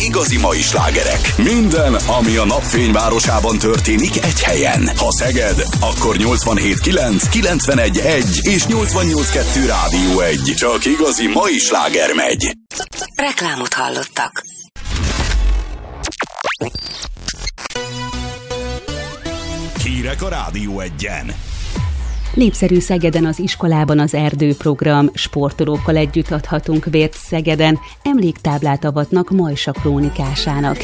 igazi mai slágerek. Minden, ami a napfényvárosában történik egy helyen. Ha Szeged, akkor 87.9, 91.1 és 88.2 Rádió 1. Csak igazi mai sláger megy. Reklámot hallottak. Hírek a Rádió 1-en. Népszerű Szegeden az iskolában az erdőprogram. Sportolókkal együtt adhatunk vért Szegeden. Emléktáblát avatnak Majsa krónikásának.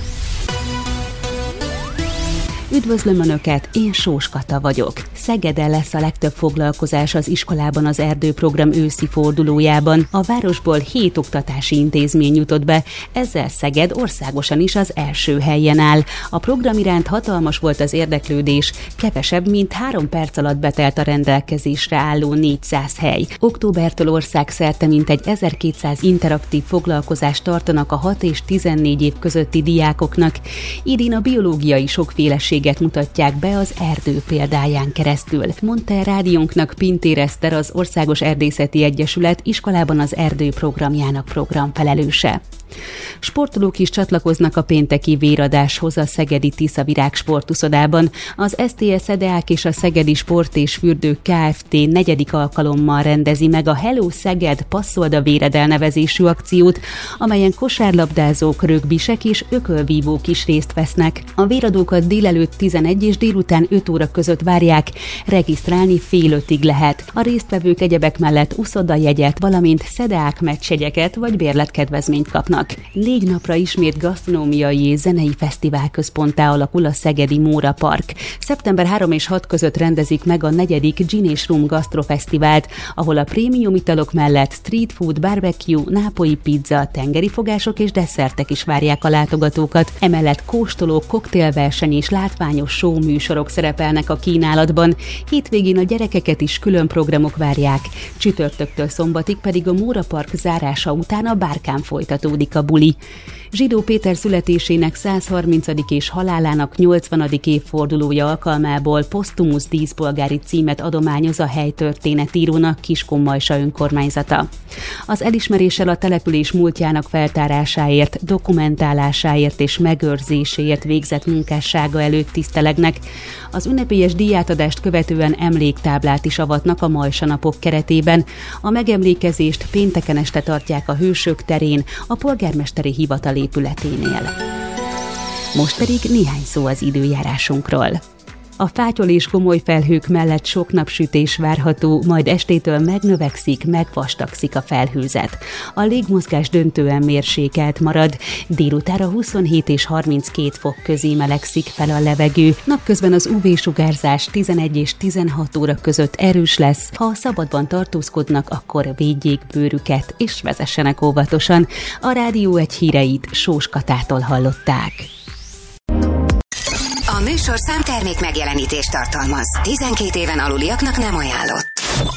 Üdvözlöm Önöket, én Sós Kata vagyok. Szegeden lesz a legtöbb foglalkozás az iskolában az erdőprogram őszi fordulójában. A városból 7 oktatási intézmény jutott be, ezzel Szeged országosan is az első helyen áll. A program iránt hatalmas volt az érdeklődés, kevesebb, mint 3 perc alatt betelt a rendelkezésre álló 400 hely. Októbertől országszerte mintegy 1200 interaktív foglalkozást tartanak a 6 és 14 év közötti diákoknak. Idén a biológiai sokféleség mutatják be az erdő példáján keresztül. Mondta el rádiónknak Pintér Eszter, az Országos Erdészeti Egyesület iskolában az erdő programjának programfelelőse. Sportolók is csatlakoznak a pénteki véradáshoz a szegedi Tisza Virág sportuszodában. Az STS EDEÁK és a Szegedi Sport és Fürdők Kft. 4. alkalommal rendezi meg a Hello Szeged Passzold a Véred elnevezésű akciót, amelyen kosárlabdázók, rögbisek és ökölvívók is részt vesznek. A véradókat délelőtt 11 és délután 5 óra között várják, regisztrálni fél 5-ig lehet. A résztvevők egyebek mellett uszodajegyet, valamint SZEDEÁK meccsjegyeket vagy bérletkedvezményt kapnak. 4 napra ismét gasztronómiai és zenei fesztivál központtá alakul a szegedi Móra Park. Szeptember 3 és 6 között rendezik meg a 4. Gin és Rum Gasztrofesztivált, ahol a prémium italok mellett street food, barbecue, nápolyi pizza, tengeri fogások és desszertek is várják a látogatókat. Emellett kóstoló, koktélverseny és látványos show műsorok szerepelnek a kínálatban. Hétvégén a gyerekeket is külön programok várják. Csütörtöktől szombatig pedig a Móra Park zárása után a Bárkán folytatódik a buli. Zsidó Péter születésének 130. és halálának 80. évfordulója alkalmából posztumusz díszpolgári címet adományoz a helytörténetírónak Kiskunmajsa önkormányzata. Az elismeréssel a település múltjának feltárásáért, dokumentálásáért és megőrzéséért végzett munkássága előtt tisztelegnek. Az ünnepélyes díjátadást követően emléktáblát is avatnak a Majsa napok keretében. A megemlékezést pénteken este tartják a Hősök terén, a polgármesteri hivatal épületénél. Most pedig néhány szó az időjárásunkról. A fátyol és gomoly felhők mellett sok napsütés várható, majd estétől megnövekszik, megvastagszik a felhőzet. A légmozgás döntően mérsékelt marad, délutára 27 és 32 fok közé melegszik fel a levegő. Napközben az UV-sugárzás 11 és 16 óra között erős lesz. Ha szabadban tartózkodnak, akkor védjék bőrüket és vezessenek óvatosan. A Rádió 1 híreit Sós Katától hallották. A műsorszám termék megjelenítést tartalmaz. 12 éven aluliaknak nem ajánlott.